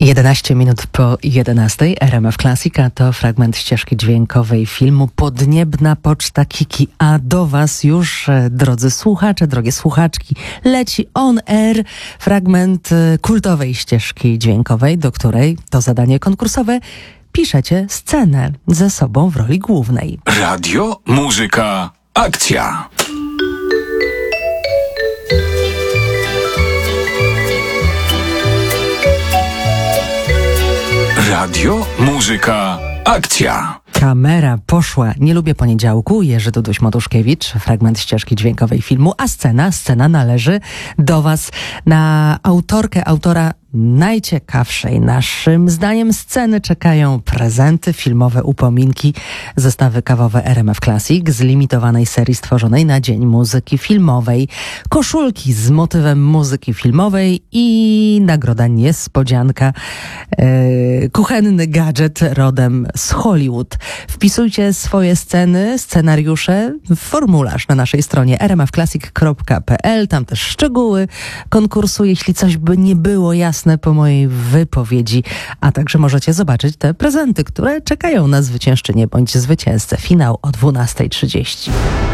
11 minut po 11. RMF Classica to fragment ścieżki dźwiękowej filmu Podniebna Poczta Kiki. A do Was już, drodzy słuchacze, drogie słuchaczki, leci on air fragment kultowej ścieżki dźwiękowej, do której to zadanie konkursowe piszecie scenę ze sobą w roli głównej. Radio, muzyka, akcja. Radio, muzyka, akcja. Kamera poszła. Nie lubię poniedziałku. Jerzy Duduś-Motuszkiewicz, fragment ścieżki dźwiękowej filmu, a scena należy do Was. Na autora najciekawszej naszym zdaniem sceny czekają prezenty, filmowe upominki, zestawy kawowe RMF Classic z limitowanej serii stworzonej na Dzień Muzyki Filmowej, koszulki z motywem muzyki filmowej i nagroda niespodzianka, kuchenny gadżet rodem z Hollywood. Wpisujcie swoje sceny, scenariusze w formularz na naszej stronie rmfclassic.pl. Tam też szczegóły konkursu, jeśli coś by nie było jasne po mojej wypowiedzi, a także możecie zobaczyć te prezenty, które czekają na zwyciężczynię bądź zwycięzcę. Finał o 12:30.